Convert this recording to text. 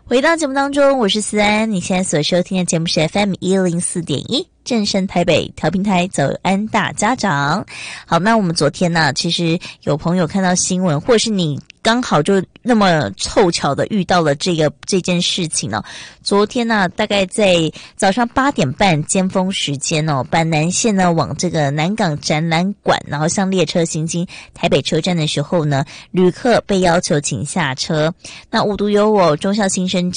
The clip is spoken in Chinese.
回到节目当中，我是思安，你现在所收听的节目是 FM104.1正声台北调频台，早安大家长。好，那我们昨天呢，其实有朋友看到新闻，或者是你刚好就那么凑巧的遇到了这件事情呢。昨天呢，大概在早上8点半尖峰时间哦，板南线呢往这个南港展览馆，然后向列车行经台北车站的时候呢，旅客被要求请下车。那无独有偶，忠孝新生